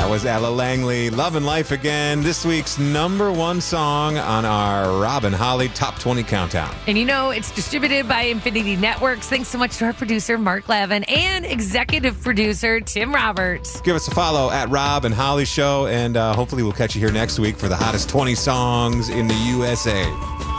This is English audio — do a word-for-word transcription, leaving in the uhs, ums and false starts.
was Ella Langley, Love and Life Again, this week's number one song on our Rob and Holly Top twenty Countdown. And you know, it's distributed by Infinity Networks. Thanks so much to our producer, Mark Levin, and executive producer, Tim Roberts. Give us a follow at Rob and Holly Show, and uh, hopefully we'll catch you here next week for the hottest twenty songs in the U S A.